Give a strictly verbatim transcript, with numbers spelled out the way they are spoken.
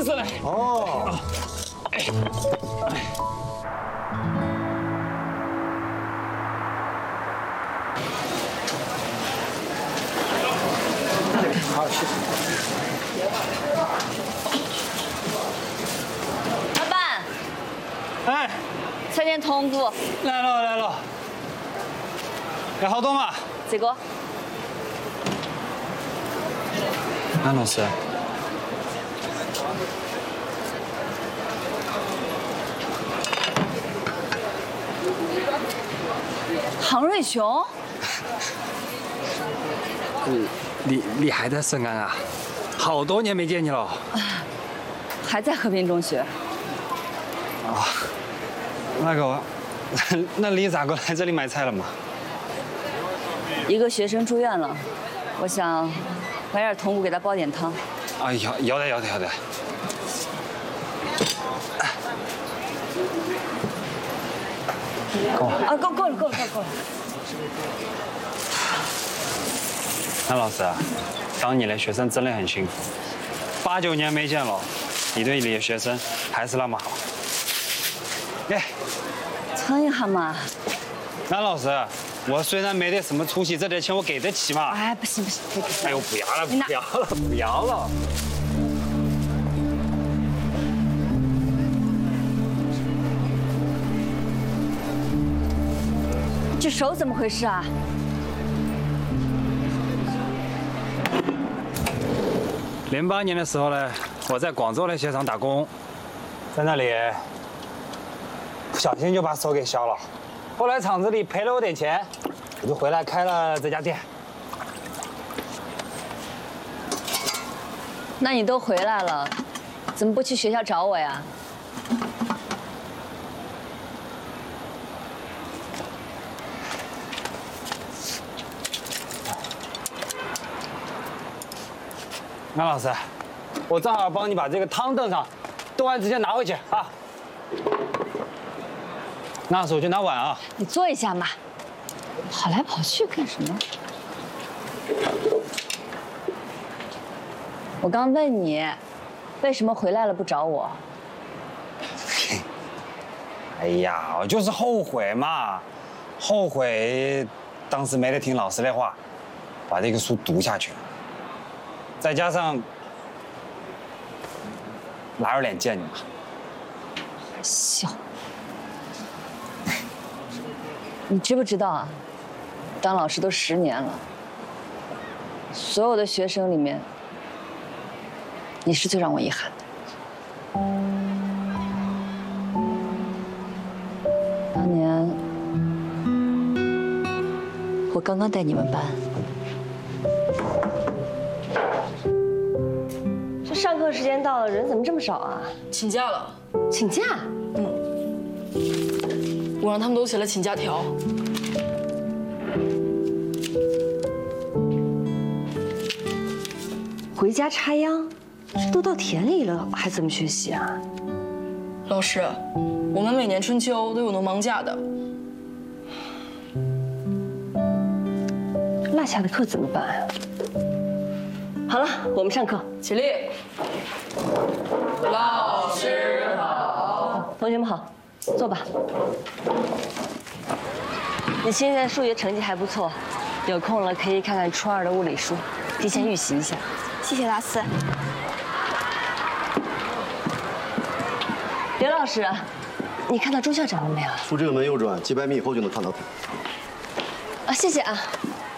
试嘞。 哦。哎。好，谢谢。 老板。 哎。 菜点筒骨。 来了来了。要好多嘛？ 这个。 安老师。 杭瑞雄。 你你你还在深安啊？好多年没见你了。 还在和平中学。 啊，那个，那你咋个来这里买菜了嘛？ 一个学生住院了，我想买点筒骨给他煲点汤。 啊，要要得要得要得。够啊，够够了够了够了够了。 安老师，当你的学生真的很辛苦，八九年没见了，你对你的学生还是那么好。哎， 蹭一下嘛。 安老师，我虽然没得什么出息，这点钱我给得起嘛。 哎，不行不行，别给。 哎呦，不要了不要了不要了。 这手怎么回事啊？ 零八年的时候呢，我在广州的鞋厂打工，在那里不小心就把手给削了。后来厂子里赔了我点钱，我就回来开了这家店。 那你都回来了，怎么不去学校找我呀？ 安老师，我正好帮你把这个汤炖上，炖完直接拿回去啊。那手去拿碗啊。 你坐一下嘛，跑来跑去干什么？我刚问你，为什么回来了不找我？ 哎呀，我就是后悔嘛，后悔当时没得听老师的话，把这个书读下去。再加上哪有脸见你嘛？ 笑！你知不知道啊？当老师都十年了，所有的学生里面，你是最让我遗憾的。当年我刚刚带你们班。上课时间到了，人怎么这么少啊？ 请假了。 请假？ 嗯。我让他们都写了请假条。 回家插秧，这都到田里了，还怎么学习啊？ 老师，我们每年春秋都有农忙假的。 落下的课怎么办啊？好了，我们上课， 起立。老师好， 同学们好，坐吧。你现在数学成绩还不错，有空了可以看看初二的物理书，提前预习一下。 谢谢老师。 刘老师，你看到周校长了没有？ 出这个门右转几百米以后就能看到他。 啊，谢谢啊。